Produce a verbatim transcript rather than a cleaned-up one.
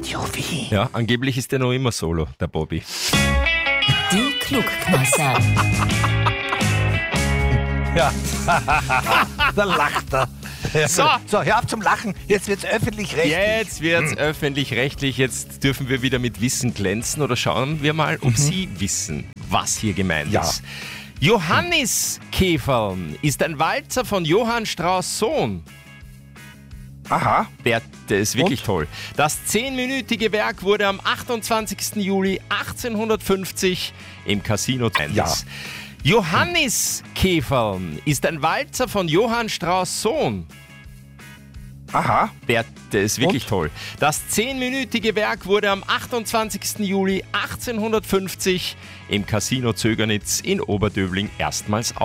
Radio Wien. Ja, angeblich ist der noch immer solo, der Bobby. Die Klugknasser. Ja, da lacht er. So. so, hör auf zum Lachen. Jetzt wird's öffentlich-rechtlich. Jetzt wird's hm. öffentlich-rechtlich. Jetzt dürfen wir wieder mit Wissen glänzen oder schauen wir mal, ob mhm. Sie wissen, was hier gemeint ja. ist. Johanniskäfern ist ein Walzer von Johann Strauss Sohn. Aha. Der, der ist wirklich Und? toll. Das zehnminütige Werk wurde am achtundzwanzigsten Juli achtzehnhundertfünfzig im Casino Ja. Johanniskäfern ist ein Walzer von Johann Strauss Sohn. Aha. Der, der ist wirklich Und? toll. Das zehnminütige Werk wurde am achtundzwanzigsten Juli achtzehnhundertfünfzig im Casino Zögernitz in Oberdöbling erstmals